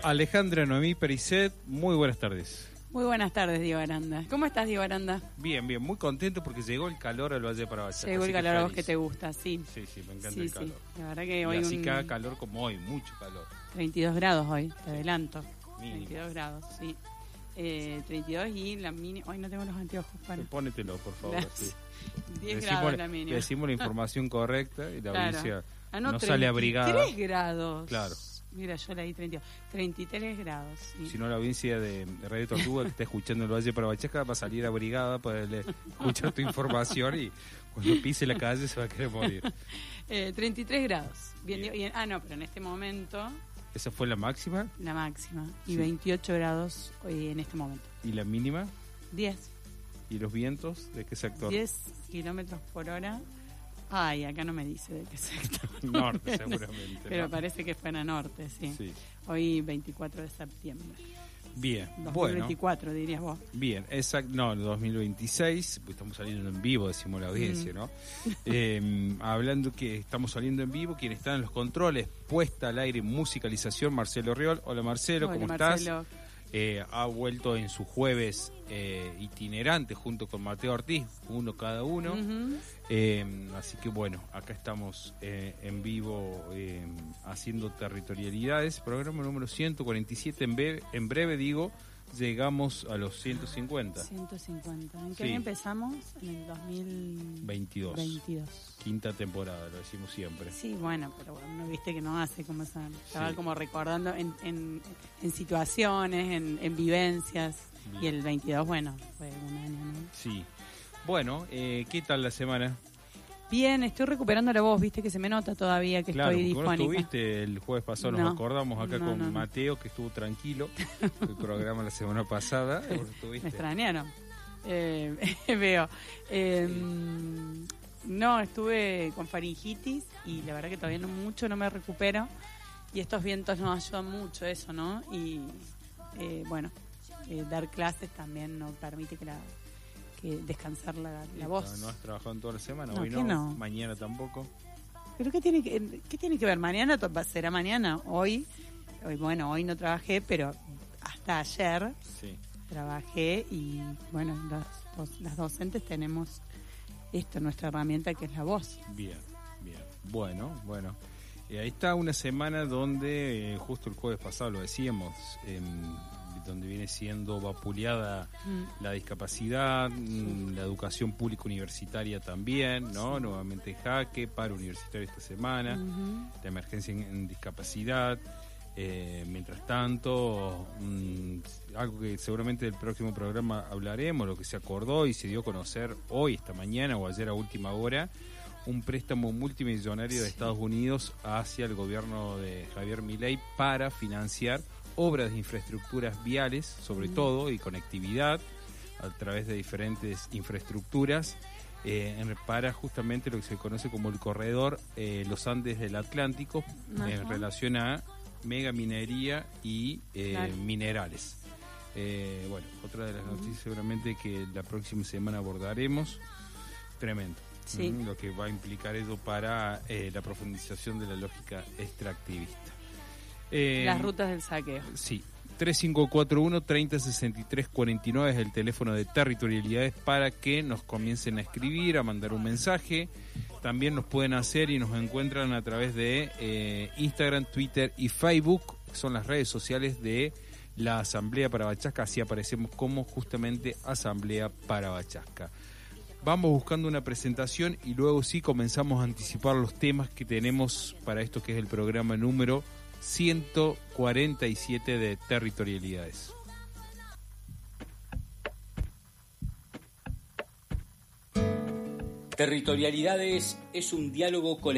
Alejandra Noemí Pericet, muy buenas tardes. Muy buenas tardes, Diego Aranda. ¿Cómo estás, Diego Aranda? Bien, muy contento porque llegó el calor al Valle de Parabachaca. Llegó el calor a vos que te gusta, sí. Sí, me encanta el calor. La verdad que y hoy así cada calor como hoy, mucho calor. 32 grados hoy, te adelanto. Mínimo. 32 grados, sí. 32 y la mínima... Hoy no tengo los anteojos para... Pónetelo, por favor. Sí. 10 grados la mínima. Decimos la información correcta y la audiencia no 33 sale abrigada. 33 grados. Claro. Mira, yo leí 32. 33 grados. Sí. Si no, la audiencia de Radio Tortuga que está escuchando el Valle de Parabachaca va a salir abrigada para escuchar tu información y cuando pise la calle se va a querer morir. 33 grados. Bien. No, pero en este momento... ¿Esa fue la máxima? La máxima. Y sí. 28 grados hoy en este momento. ¿Y la mínima? 10. ¿Y los vientos? ¿De qué sector? 10 kilómetros por hora. Ay, acá no me dice de qué sector. Norte, seguramente. Pero ¿no? Parece que fue en norte, sí. Hoy 24 de septiembre. Bien, 2024, dirías vos. Bien, exacto. No, 2026, pues estamos saliendo en vivo, decimos la audiencia, ¿no? Hablando que estamos saliendo en vivo, quien está en los controles, puesta al aire, musicalización, Marcelo Riol. Hola Marcelo, ¿cómo Marcelo. estás? Ha vuelto en su jueves itinerante junto con Mateo Ortiz, uno cada uno. Así que bueno, acá estamos en vivo haciendo territorialidades, programa número 147, en breve digo, llegamos a los 150. 150. ¿En qué año empezamos? En el 2022. Quinta temporada, lo decimos siempre. Sí, bueno, pero bueno, viste que no hace como esa... Estaba como recordando en situaciones, en vivencias. Bien. Y el 22, bueno, fue un año, ¿no? Sí. Bueno, ¿qué tal la semana? Bien, estoy recuperando la voz, viste que se me nota todavía que estoy disfónica. Claro, no estuviste el jueves pasado, nos acordamos acá con Mateo, que estuvo tranquilo, el programa la semana pasada. Me extrañaron, veo. No, estuve con faringitis y la verdad que todavía no me recupero. Y estos vientos nos ayudan mucho eso, ¿no? Y dar clases también nos permite que descansar la voz. ¿No has trabajado en toda la semana? No, hoy no, mañana tampoco. ¿Pero qué tiene que ver? ¿Mañana? ¿Será mañana? Hoy no trabajé, pero hasta ayer trabajé y bueno, las docentes tenemos nuestra herramienta que es la voz. Bien. Bueno. Ahí está una semana donde, justo el jueves pasado lo decíamos, donde viene siendo vapuleada la discapacidad, la educación pública universitaria también, ¿no? Sí. Nuevamente jaque, paro universitario esta semana, la emergencia en discapacidad. Mientras tanto, algo que seguramente del próximo programa hablaremos, lo que se acordó y se dio a conocer hoy, esta mañana o ayer a última hora, un préstamo multimillonario de Estados Unidos hacia el gobierno de Javier Milei para financiar obras de infraestructuras viales, sobre todo, y conectividad a través de diferentes infraestructuras para justamente lo que se conoce como el corredor Los Andes del Atlántico en relación a megaminería y minerales. Otra de las noticias seguramente que la próxima semana abordaremos, tremendo. Sí. Lo que va a implicar eso para la profundización de la lógica extractivista. Las rutas del saqueo. Sí, 3541-306349 es el teléfono de territorialidades para que nos comiencen a escribir, a mandar un mensaje. También nos pueden hacer y nos encuentran a través de Instagram, Twitter y Facebook, son las redes sociales de la Asamblea Parabachaca, así aparecemos como justamente Asamblea Parabachaca. Vamos buscando una presentación y luego sí comenzamos a anticipar los temas que tenemos para esto que es el programa número 147 de Territorialidades. Territorialidades es un diálogo con